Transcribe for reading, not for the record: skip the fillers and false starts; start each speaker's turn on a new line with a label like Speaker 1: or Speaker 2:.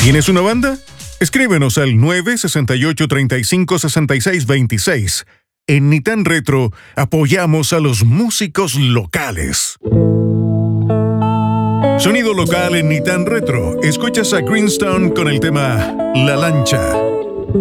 Speaker 1: ¿Tienes una banda? Escríbenos al 968-356626. En Nitan Retro apoyamos a los músicos locales. Sonido local en Nitan Retro. Escuchas a Greenstone con el tema La Lancha.